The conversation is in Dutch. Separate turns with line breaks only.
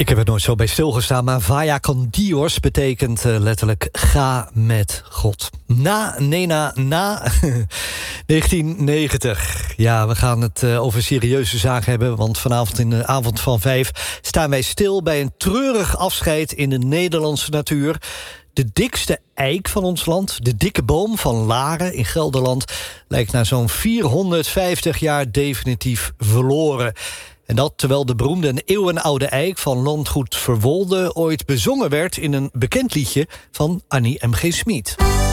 heb er nooit zo bij stilgestaan, maar Vaya con Dios betekent letterlijk ga met God. Na 1990. Ja, we gaan het over serieuze zaken hebben, want vanavond in de avond van 5 staan wij stil bij een treurig afscheid in de Nederlandse natuur. De dikste eik van ons land, de dikke boom van Laren in Gelderland, lijkt na zo'n 450 jaar definitief verloren. En dat terwijl de beroemde en eeuwenoude eik van landgoed Verwolde ooit bezongen werd in een bekend liedje van Annie M.G. Schmid.